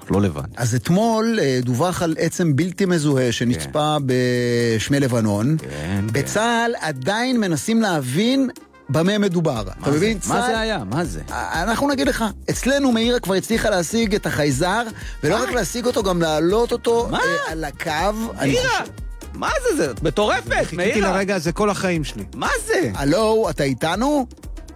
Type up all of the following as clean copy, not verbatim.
לא לבן. אז אתמול דווח על עצם בלתי מזוהה שנצפה בשמי לבנון. בצה"ל עדיין מנסים להבין במה מדובר. אתה מבין? מה זה היה? מה זה? אנחנו נגיד לך, אצלנו מאירה כבר הצליחה להשיג את החייזר, ולא רק להשיג אותו, גם להעלות אותו על הקו. מאירה! מה זה? זה מטורפת, מאירה. חיכיתי לרגע הזה כל החיים שלי. מה זה? הלו, אתה איתנו?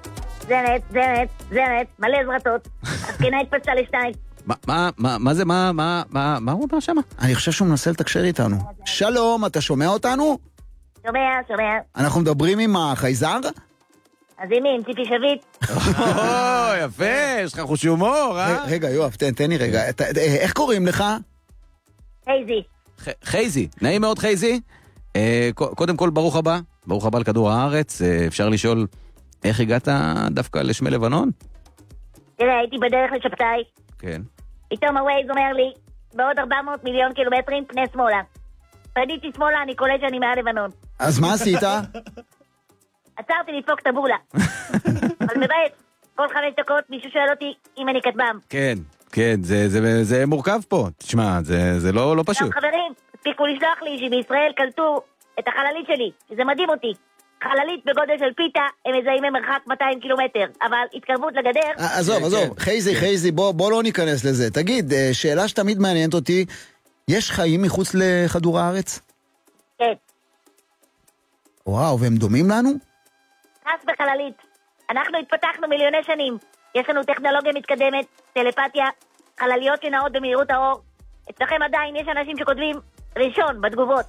זרת, מלא זרטות. הסכינה התפצה לשתיים. מה זה? מה הוא אומר שם? אני חושב שהוא מנסה לתקשר איתנו. שלום, אתה שומע אותנו? שומע. אנחנו מדברים עם החייזר? אז הנה, עם ציפי שביט. יפה, יש לך חוש הומור, אה? רגע, יואב, תן לי רגע. איך קוראים לך? חייזי. חייזי, נעים מאוד חייזי. קודם כל, ברוך הבא. ברוך הבא לכדור הארץ. אפשר לשאול איך הגעת דווקא לשמי לבנון? תראה, הייתי בדרך לשבתאי. כן. פתאום הווייז אומר לי, בעוד 400 מיליון קילומטרים פני שמאלה. פניתי שמאלה, אני קולט שאני מעל לבנון. אז מה עשית? עצרתי לדפוק את הבולה. אבל באמת, כל 5 דקות מישהו שואל אותי אם אני כתבם. כן, זה מורכב פה. תשמע, זה לא פשוט. גם חברים, הספיקו לשלוח לי שבישראל קלטו את החללית שלי, שזה מדהים אותי. חללית בגודל של פיתה, הם מזהים ממרחק 200 קילומטר, אבל התקרבות לגדר... עזוב, חייזי, בוא לא ניכנס לזה. תגיד, שאלה שתמיד מעניינת אותי, יש חיים מחוץ לכדור הארץ? כן. וואו, והם דומים לנו? חס בחללית. אנחנו התפתחנו מיליוני שנים. יש לנו טכנולוגיה מתקדמת, טלפתיה, חלליות שנעות במהירות האור. אצלכם עדיין יש אנשים שכותבים ראשון בתגובות.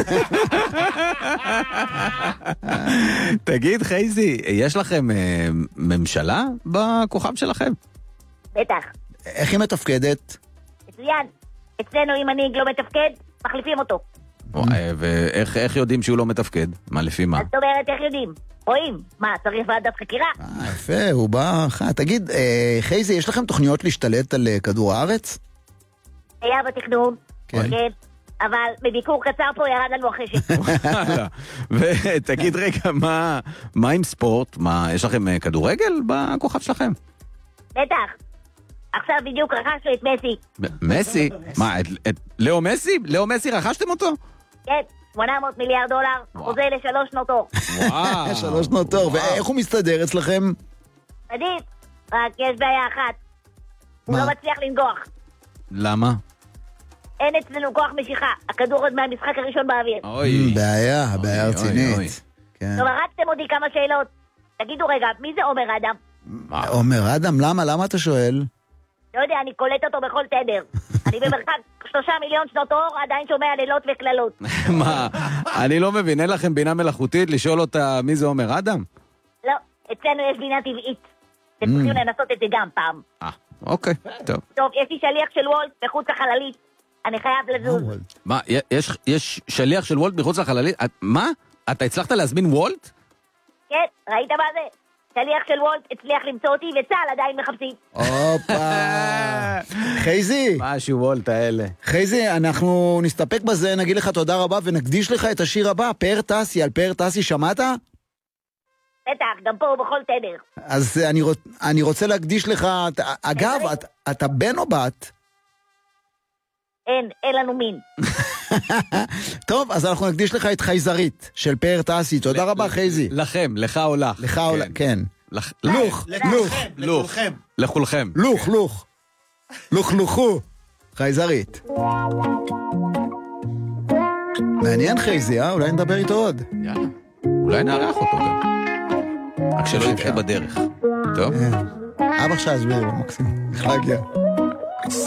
תגיד חייזי, יש לכם ממשלה בכוכב שלכם? בטח. איך היא מתפקדת? מצוין. אצלנו אם מנהיג לא מתפקד, מחליפים אותו. ואיך יודעים שהוא לא מתפקד? מה, לפי מה? אז זאת אומרת, איך יודעים? רואים. מה, צריך ועדת חקירה? יפה, הוא בא... תגיד, חייזי, יש לכם תוכניות להשתלט על כדור הארץ? היה בתכנון, כן. אבל בביקור קצר פה ירד לנו החשק. ותגיד רגע, מה עם ספורט? יש לכם כדורגל בכוכב שלכם? בטח. עכשיו בדיוק רכשנו את מסי. מסי? מה, את לאו מסי? לאו מסי רכשתם אותו? כן, 800 מיליארד דולר, חוזה ל3 שנות אור. וואו. 3 שנות אור, ואיך הוא מסתדר אצלכם? מדהים, רק יש בעיה אחת. הוא לא מצליח לנגוח. למה? אין אצלנו כוח משיכה, הכדור עוד מהמשחק הראשון באוויר. בעיה רצינית. טוב, הרצתם אותי כמה שאלות. תגידו רגע, מי זה עומר אדם? עומר אדם? למה אתה שואל? לא יודע, אני קולט אותו בכל תדר. אני במרחק 3 מיליון שנות אור, עדיין שומע לילות וקללות. מה? אני לא מבין, אין לכם בינה מלאכותית לשאול אותה מי זה עומר אדם? לא, אצלנו יש בינה טבעית. אתם צריכים לנסות את זה גם פעם. אוקיי, טוב. טוב, יש לי שליח של וולט מחוץ לחללית. אני חייב לזוז. מה, יש שליח של וולט מחוץ לחללית? מה? אתה הצלחת להזמין וולט? כן, ראית מה זה? שליח של וולט הצליח למצוא אותי, וצה"ל עדיין מחפשים. הופה. חייזי. משהו וולט האלה. חייזי, אנחנו נסתפק בזה, נגיד לך תודה רבה, ונקדיש לך את השיר הבא, פאר טסי. על פאר טסי שמעת? בטח, גם פה בכל תדר. אז אני רוצה להקדיש לך, אגב, אתה בן או בת? אין לנו מין. טוב, אז אנחנו נקדיש לך את חייזרית של פאר טסי. תודה רבה חייזי. לכם, לך או לך. לך או לך, כן. לוך. לכולכם. לוכו. חייזרית. מעניין חייזי, אולי נדבר איתו עוד. יאללה. אולי נערך אותו גם. רק שלא יצא בדרך. טוב? אבא עכשיו הסביר לו, מקסים. איך להגיע.